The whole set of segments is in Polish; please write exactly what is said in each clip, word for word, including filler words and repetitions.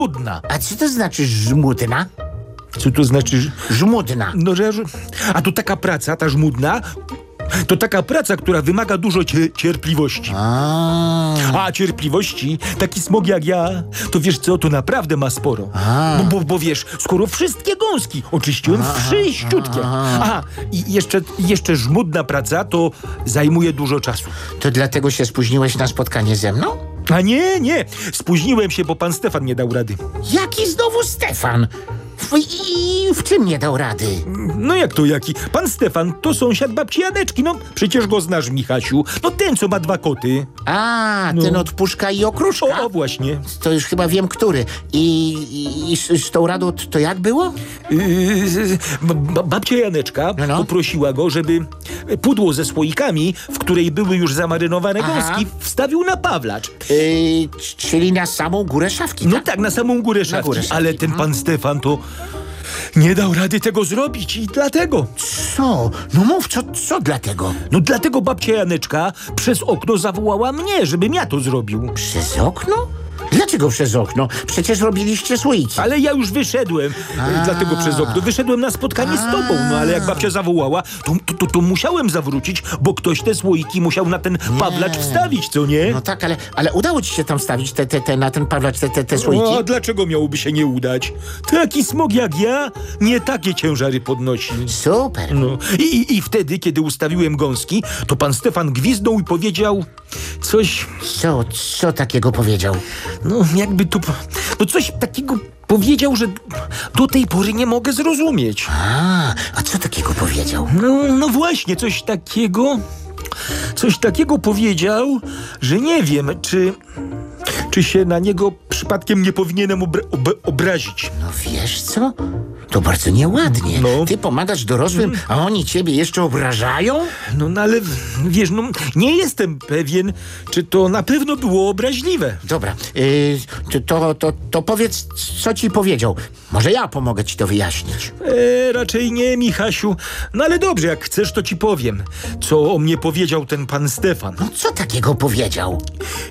żmudna. A co to znaczy żmudna? Co to znaczy? ż- Żmudna. No, że... że- A to taka praca, ta żmudna, to taka praca, która wymaga dużo cie, cierpliwości. A, A cierpliwości, taki smog jak ja, to wiesz co, to naprawdę ma sporo. A. Bo, bo, bo wiesz, skoro wszystkie gąski oczyściłem wszyściutkie. Aha, i jeszcze, jeszcze żmudna praca, to zajmuje dużo czasu. to dlatego się spóźniłeś na spotkanie ze mną? A nie, nie, spóźniłem się, bo pan Stefan nie dał rady. Jaki znowu Stefan? W, I w czym nie dał rady? No jak to jaki? Pan Stefan to sąsiad babci Janeczki, no przecież go znasz, Michasiu. No ten, co ma dwa koty. A, No. ten od Puszka i Okruszka. O, o właśnie. To już chyba wiem, który. I, i, i z, z tą radą to jak było? Yy, ba- babcia Janeczka No, no. poprosiła go, żeby pudło ze słoikami, w której były już zamarynowane Aha. gąski, wstawił na pawlacz. Yy, c- czyli na samą górę szafki, No tak? tak, na samą górę szafki, górę szafki. ale ten pan Stefan to nie dał rady tego zrobić i dlatego. Co? No mów, co, co dlatego? No dlatego babcia Janeczka przez okno zawołała mnie, żebym ja to zrobił. Przez okno? Dlaczego przez okno? Przecież robiliście słoiki. Ale ja już wyszedłem, A. dlatego przez okno. Wyszedłem na spotkanie z tobą, no ale jak babcia zawołała, to, to, to, to musiałem zawrócić, bo ktoś te słoiki musiał na ten pawlacz wstawić, co nie? No tak, ale, ale udało ci się tam stawić te, te, te, na ten pawlacz te, te, te słoiki? O, a dlaczego miałoby się nie udać? Taki smog jak ja nie takie ciężary podnosi. Super. No. I, i, I wtedy, kiedy ustawiłem gąski, to pan Stefan gwizdnął i powiedział coś, Co, co takiego powiedział? no jakby tu, no coś takiego powiedział, że do tej pory nie mogę zrozumieć. A, a co takiego powiedział? No, no właśnie, coś takiego, coś takiego powiedział, że nie wiem, czy, czy się na niego przypadkiem nie powinienem obra- ob- obrazić. No wiesz co? To bardzo nieładnie. No. Ty pomagasz dorosłym, a oni ciebie jeszcze obrażają? No, no ale wiesz, no nie jestem pewien, czy to na pewno było obraźliwe. Dobra, yy, to, to, to, to powiedz, co ci powiedział. Może ja pomogę ci to wyjaśnić. E, raczej nie, Michasiu. No ale dobrze, jak chcesz, to ci powiem, co o mnie powiedział ten pan Stefan. No co takiego powiedział?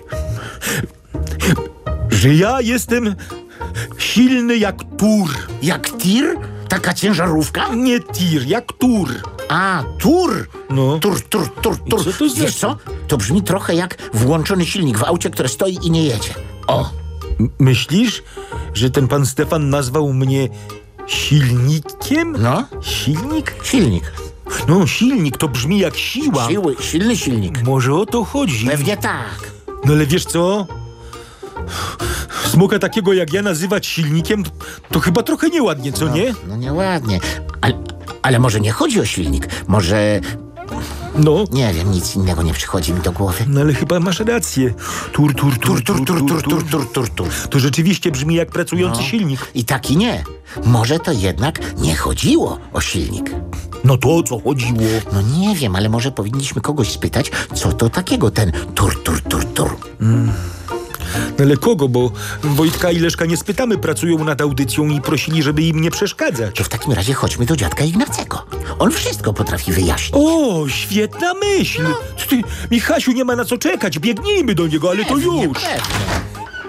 Że ja jestem silny jak tur. Jak tir? Taka ciężarówka? Nie tir, jak tur. A, tur! No. Tur, tur, tur, tur. co to Wiesz znaczy? co? To brzmi trochę jak włączony silnik w aucie, które stoi i nie jedzie. O, M- myślisz, że ten pan Stefan nazwał mnie silnikiem? no, Silnik? silnik. No, silnik to brzmi jak siła. Siły, silny silnik. Może o to chodzi. Pewnie tak. No ale wiesz co? Smoka takiego jak ja nazywać silnikiem, to, to chyba trochę nieładnie, co nie? No nieładnie. Ale, ale może nie chodzi o silnik. Może, No. nie wiem, nic innego nie przychodzi mi do głowy. No ale chyba masz rację. Tur, tur, tur, Tur, tur, tur, tur, tur, tur, tur, tur. To rzeczywiście brzmi jak pracujący No. silnik. I tak i nie. Może to jednak nie chodziło o silnik. No to o co chodziło? No nie wiem, ale może powinniśmy kogoś spytać, co to takiego ten tur, tur, tur, tur. No ale kogo, bo Wojtka i Leszka nie spytamy, pracują nad audycją i prosili, żeby im nie przeszkadzać. To w takim razie chodźmy do dziadka Ignacego. On wszystko potrafi wyjaśnić. O, świetna myśl. Ty, Michasiu, nie ma na co czekać, biegnijmy do niego, ale to Pewnie, już. pewnie.